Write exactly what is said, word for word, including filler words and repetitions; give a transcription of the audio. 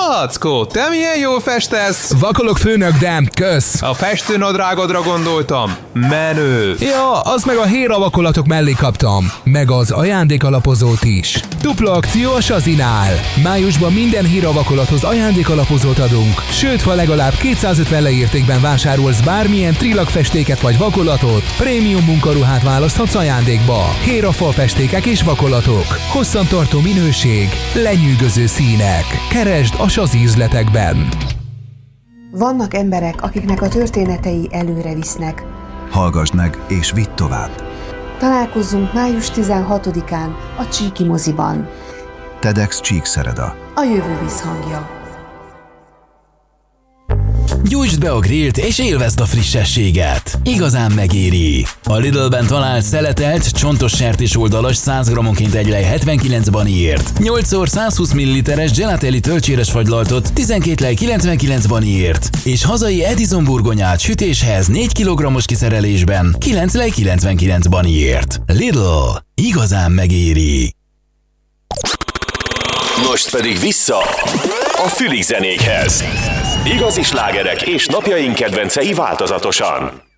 Mackó, te milyen jól festesz? Vakolok, főnök, de kösz. A festőnadrágodra gondoltam. Menő. Ja, az meg a héra vakolatok mellé kaptam. Meg az ajándékalapozót is. Dupla akció a Sazinál. Májusban minden híravakolathoz ajándékalapozót adunk. Sőt, ha legalább kétszázötven leértékben vásárolsz bármilyen trillag festéket vagy vakolatot, prémium munkaruhát választhatsz ajándékba. Hírafalfestékek és vakolatok. Hosszantartó minőség, lenyűgöző színek. Keresd a Sazi üzletekben. Vannak emberek, akiknek a történetei előre visznek. Hallgassd meg és vidd tovább. Találkozzunk május tizenhatodikán a Csíki moziban. TEDx Csíkszereda. A jövő visszhangja. Gyújtsd be a grillt és élvezd a frissességet. Igazán megéri. A Lidl-ben találsz szeletelt, csontos sertés oldalas száz grammonként egy lej hetvenkilenc baniért. nyolc százhúsz milliliteres Gelatelli tölcséres fagylaltot tizenkét lej kilencvenkilenc baniért. És hazai Edison burgonyát sütéshez négy kilogrammos kiszerelésben kilenc lej kilencvenkilenc baniért. Lidl. Igazán megéri. Most pedig vissza a Fülig zenékhez. Igazi slágerek és napjaink kedvencei változatosan.